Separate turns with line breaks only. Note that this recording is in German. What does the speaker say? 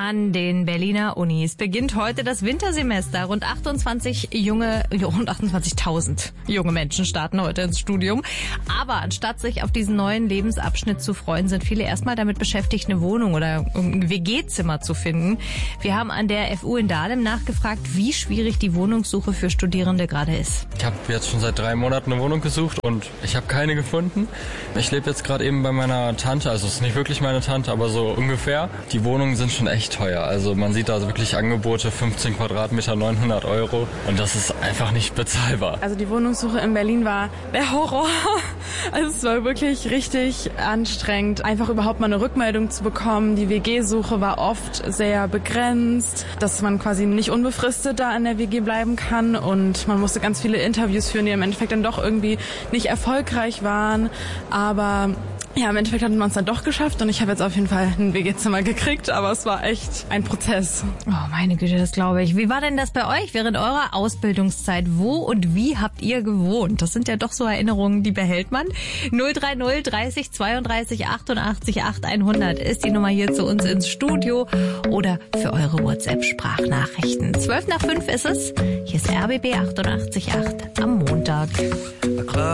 An den Berliner Unis beginnt heute das Wintersemester. Rund 28.000 junge Menschen starten heute ins Studium. Aber anstatt sich auf diesen neuen Lebensabschnitt zu freuen, sind viele erstmal damit beschäftigt, eine Wohnung oder ein WG-Zimmer zu finden. Wir haben an der FU in Dahlem nachgefragt, wie schwierig die Wohnungssuche für Studierende gerade ist.
Ich habe jetzt schon seit 3 Monaten eine Wohnung gesucht und ich habe keine gefunden. Ich lebe jetzt gerade eben bei meiner Tante, also es ist nicht wirklich meine Tante, aber so ungefähr. Die Wohnungen sind schon echt teuer. Also man sieht da wirklich Angebote, 15 Quadratmeter, 900 € und das ist einfach nicht bezahlbar.
Also die Wohnungssuche in Berlin war der Horror. Also es war wirklich richtig anstrengend, einfach überhaupt mal eine Rückmeldung zu bekommen. Die WG-Suche war oft sehr begrenzt, dass man quasi nicht unbefristet da in der WG bleiben kann und man musste ganz viele Interviews führen, die im Endeffekt dann doch irgendwie nicht erfolgreich waren. Aber ja, im Endeffekt hatten wir es dann doch geschafft und ich habe jetzt auf jeden Fall ein WG-Zimmer gekriegt, aber es war echt ein Prozess.
Oh, meine Güte, das glaube ich. Wie war denn das bei euch während eurer Ausbildungszeit? Wo und wie habt ihr gewohnt? Das sind ja doch so Erinnerungen, die behält man. 030 30 32 88 8100 ist die Nummer hier zu uns ins Studio oder für eure WhatsApp-Sprachnachrichten. 12 nach 5 ist es. Hier ist RBB 88.8 am Montag.